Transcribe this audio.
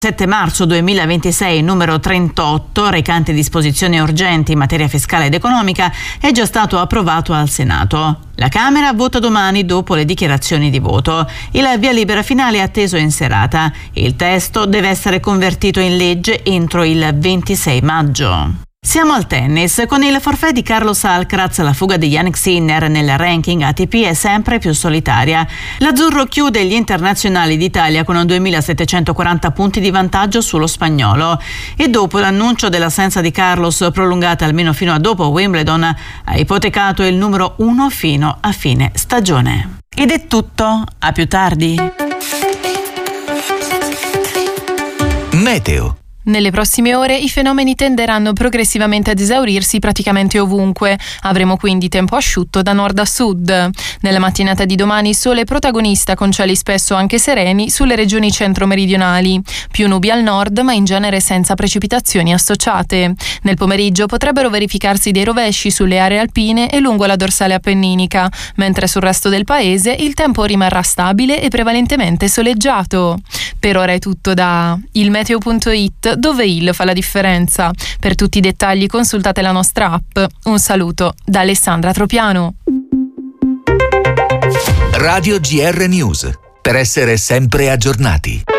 7 marzo 2026 numero 38, recante disposizioni urgenti in materia fiscale ed economica, è già stato approvato al Senato. La Camera vota domani dopo le dichiarazioni di voto. Il via libera finale è atteso in serata. Il testo deve essere convertito in legge entro il 26 maggio. Siamo al tennis. Con il forfait di Carlos Alcaraz, la fuga di Jannik Sinner nel ranking ATP è sempre più solitaria. L'azzurro chiude gli internazionali d'Italia con 2.740 punti di vantaggio sullo spagnolo e dopo l'annuncio dell'assenza di Carlos prolungata almeno fino a dopo Wimbledon ha ipotecato il numero 1 fino a fine stagione. Ed è tutto, a più tardi. Meteo. Nelle prossime ore i fenomeni tenderanno progressivamente ad esaurirsi praticamente ovunque. Avremo quindi tempo asciutto da nord a sud. Nella mattinata di domani sole protagonista con cieli spesso anche sereni sulle regioni centro-meridionali. Più nubi al nord ma in genere senza precipitazioni associate. Nel pomeriggio potrebbero verificarsi dei rovesci sulle aree alpine e lungo la dorsale appenninica, mentre sul resto del paese il tempo rimarrà stabile e prevalentemente soleggiato. Per ora è tutto da ilmeteo.it, dove il fa la differenza. Per tutti i dettagli consultate la nostra app. Un saluto da Alessandra Tropiano. Radio GR News, per essere sempre aggiornati.